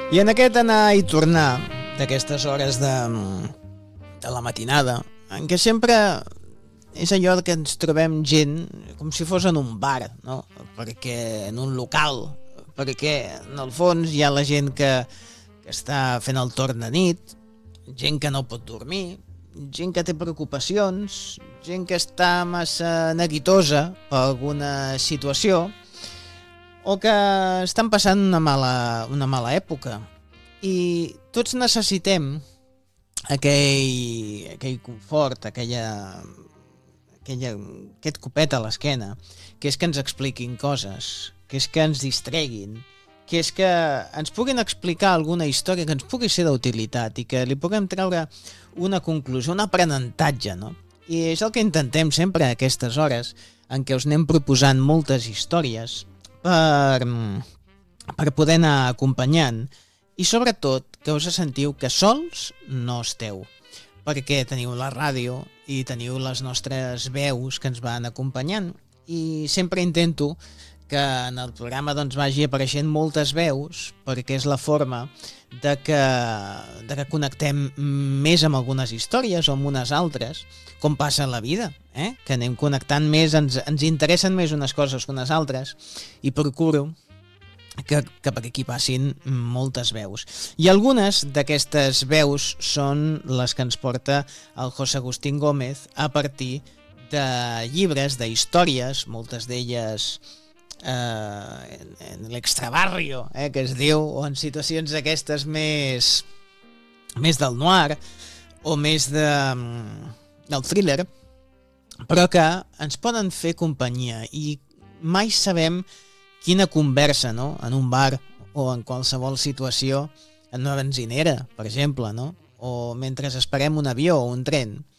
I en aquest anar i tornar d'aquestes hores de la matinada, en què sempre és allò que ens trobem gent com si fos en un bar, no? Perquè en un local, perquè en el fons hi ha la gent que està fent el torn de nit, gent que no pot dormir, gent que té preocupacions, gent que està massa neguitosa per alguna situació, o que estan passant una mala època. I tots necessitem aquell confort, aquest copet a l'esquena, que és que ens expliquin coses, que és que ens distreguin, que és que ens puguin explicar alguna història que ens pugui ser d'utilitat i que li puguem treure una conclusió, un aprenentatge, no? I és el que intentem sempre a aquestes hores en què us anem proposant moltes històries per poder anar acompanyant i sobretot que us sentiu que sols no esteu, perquè teniu la ràdio i teniu les nostres veus que ens van acompanyant i sempre intento que en el programa doncs, vagi apareixent moltes veus perquè és la forma de que connectem més amb algunes històries o amb unes altres, com passa a la vida, que anem connectant més, ens interessen més unes coses que unes altres i procuro que per aquí passin moltes veus. I algunes d'aquestes veus són les que ens porta el José Agustín Gómez a partir de llibres, d'històries, moltes d'elles en l'extrabarrio, que es diu, o en situacions aquestes més del noir o més del thriller, però que ens poden fer companyia i mai sabem quina conversa, no? En un bar o en qualsevol situació, en una benzinera, per exemple, no? O mentre esperem un avió o un tren,